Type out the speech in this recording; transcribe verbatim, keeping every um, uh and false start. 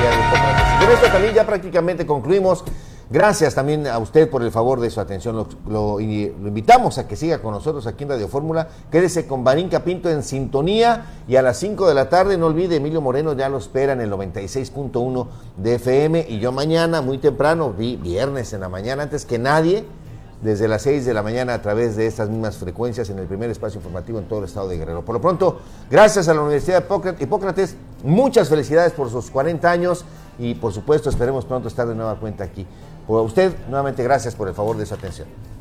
Universidad de Hipócrates. Con esto también ya prácticamente concluimos. Gracias también a usted por el favor de su atención. Lo, lo, lo invitamos a que siga con nosotros aquí en Radio Fórmula. Quédese con Barinca Pinto en sintonía. Y a las cinco de la tarde, no olvide, Emilio Moreno ya lo espera en el noventa y seis punto uno de F M. Y yo mañana, muy temprano, vi viernes en la mañana, antes que nadie, desde las seis de la mañana a través de estas mismas frecuencias en el primer espacio informativo en todo el estado de Guerrero. Por lo pronto, gracias a la Universidad de Hipócrates, muchas felicidades por sus cuarenta años y por supuesto esperemos pronto estar de nueva cuenta aquí. Por usted, nuevamente gracias por el favor de su atención.